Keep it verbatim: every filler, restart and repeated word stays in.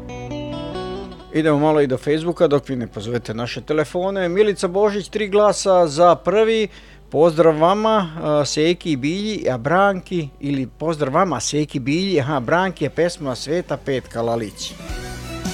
Idemo malo i do Facebooka dok vi ne pozovete naše telefone. Milica Božić, tri glasa za prvi. Pozdrav vama, Seki i Bilji, a Branki, ili pozdrav vama, Seki i Bilji, aha, Branki je pesma Sveta Petka Lalić.